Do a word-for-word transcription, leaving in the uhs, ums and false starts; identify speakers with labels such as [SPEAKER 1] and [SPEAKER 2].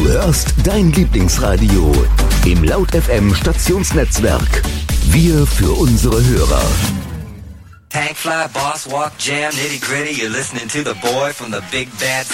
[SPEAKER 1] hörst dein Lieblingsradio im Laut F M Stationsnetzwerk. Wir für unsere Hörer.
[SPEAKER 2] Tank fly, boss walk, jam, nitty gritty. You're listening to the boy from the big bad